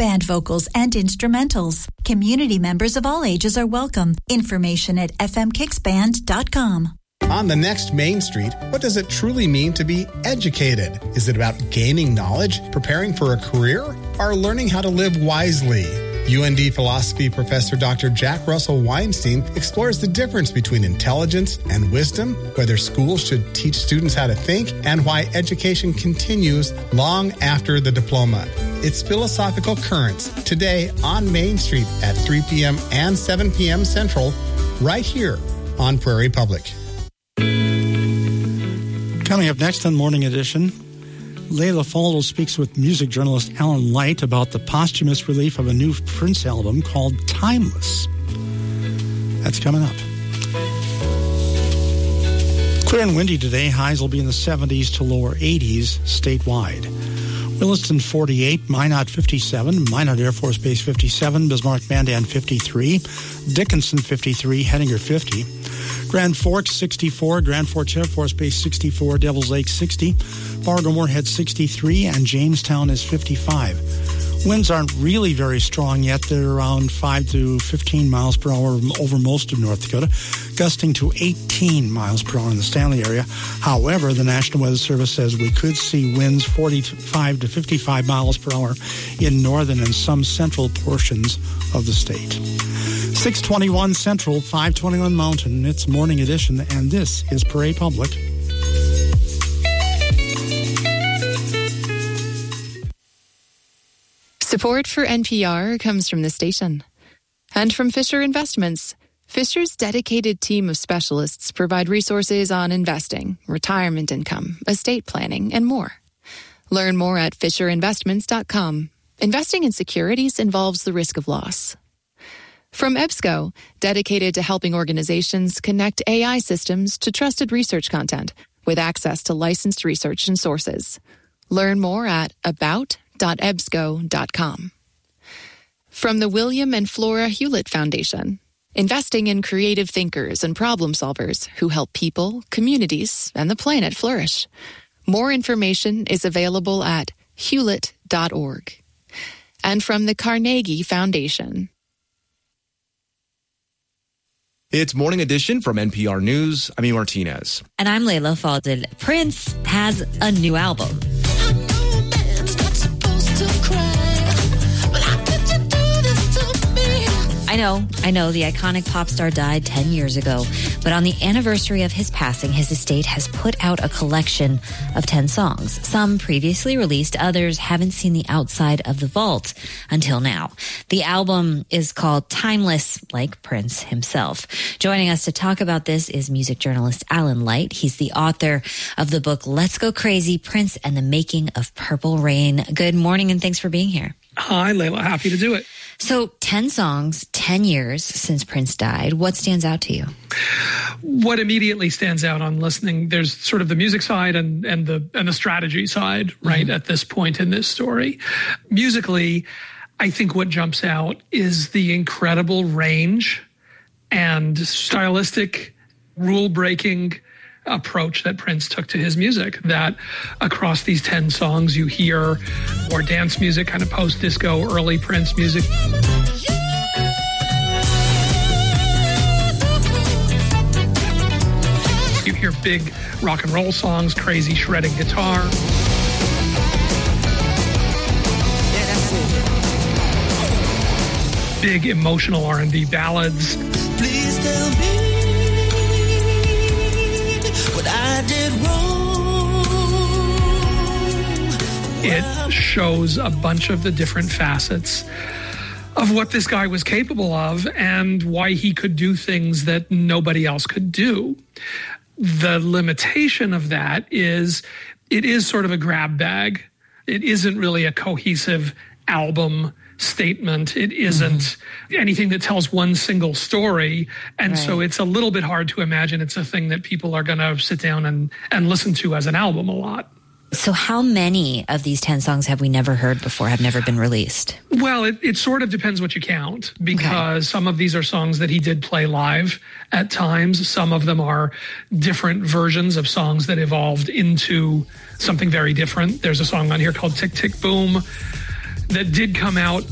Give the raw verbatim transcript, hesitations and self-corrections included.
band vocals and instrumentals. Community members of all ages are welcome. Information at f m kicks band dot com. On the next Main Street, what does it truly mean to be educated? Is it about gaining knowledge, preparing for a career, or learning how to live wisely? U N D philosophy professor Doctor Jack Russell Weinstein explores the difference between intelligence and wisdom, whether schools should teach students how to think, and why education continues long after the diploma. It's Philosophical Currents, today on Main Street at three p.m. and seven p.m. Central, right here on Prairie Public. Coming up next on Morning Edition, Leila Faldo speaks with music journalist Alan Light about the posthumous release of a new Prince album called Timeless. That's coming up. Clear and windy today. Highs will be in the seventies to lower eighties statewide. Williston forty-eight, Minot fifty-seven, Minot Air Force Base fifty-seven, Bismarck Mandan fifty-three, Dickinson fifty-three, Hettinger fifty, Grand Forks sixty-four, Grand Forks Air Force Base sixty-four, Devils Lake sixty, Fargo Moorhead sixty-three, and Jamestown is fifty-five. Winds aren't really very strong yet. They're around five to fifteen miles per hour over most of North Dakota, gusting to eighteen miles per hour in the Stanley area. However, the National Weather Service says we could see winds forty-five to fifty-five miles per hour in northern and some central portions of the state. six twenty-one Central, five twenty-one Mountain. It's Morning Edition, and this is Prairie Public. Support for N P R comes from the station and from Fisher Investments. Fisher's dedicated team of specialists provide resources on investing, retirement income, estate planning, and more. Learn more at fisher investments dot com. Investing in securities involves the risk of loss. From EBSCO, dedicated to helping organizations connect A I systems to trusted research content with access to licensed research and sources. Learn more at about dot ebsco dot com. From the William and Flora Hewlett Foundation, investing in creative thinkers and problem solvers who help people, communities, and the planet flourish. More information is available at hewlett dot org. And from the Carnegie Foundation. It's Morning Edition from N P R News. I'm E. Martinez. And I'm Leila Faldo. Prince has a new album. I know, I know, the iconic pop star died ten years ago, but on the anniversary of his passing, his estate has put out a collection of ten songs. Some previously released, others haven't seen the outside of the vault until now. The album is called Timeless, like Prince himself. Joining us to talk about this is music journalist Alan Light. He's the author of the book Let's Go Crazy, Prince and the Making of Purple Rain. Good morning and thanks for being here. Hi, Leila. Happy to do it. So ten songs, ten years since Prince died. What stands out to you? What immediately stands out on listening, there's sort of the music side and, and the and the strategy side, right, mm-hmm. at this point in this story. Musically, I think what jumps out is the incredible range and stylistic, rule-breaking approach that Prince took to his music, that across these ten songs you hear more dance music, kind of post-disco, early Prince music. You hear big rock and roll songs, crazy shredding guitar. Big emotional R and B ballads. Please tell me what I did wrong. It shows a bunch of the different facets of what this guy was capable of and why he could do things that nobody else could do. The limitation of that is it is sort of a grab bag. It isn't really a cohesive album statement. It isn't mm-hmm. anything that tells one single story. And right. so it's a little bit hard to imagine it's a thing that people are going to sit down and, and listen to as an album a lot. So how many of these ten songs have we never heard before, have never been released? Well, it, it sort of depends what you count, because okay. some of these are songs that he did play live at times. Some of them are different versions of songs that evolved into something very different. There's a song on here called Tick, Tick, Boom that did come out